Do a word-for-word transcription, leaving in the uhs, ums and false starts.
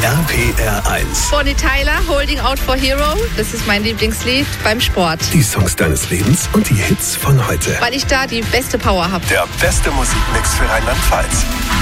R P R eins. Bonnie Tyler, Holding Out for Hero. Das ist mein Lieblingslied beim Sport. Die Songs deines Lebens und die Hits von heute. Weil ich da die beste Power habe. Der beste Musikmix für Rheinland-Pfalz.